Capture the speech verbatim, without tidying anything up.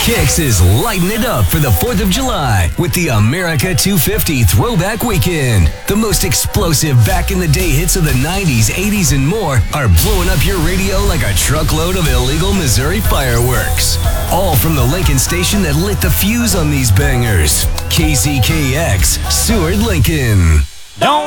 Kicks is lighting it up for the fourth of July with the America two fifty Throwback Weekend. The most explosive back-in-the-day hits of the nineties, eighties, and more are blowing up your radio like a truckload of illegal Missouri fireworks. All from the Lincoln station that lit the fuse on these bangers. K Z K X, Seward, Lincoln. Don't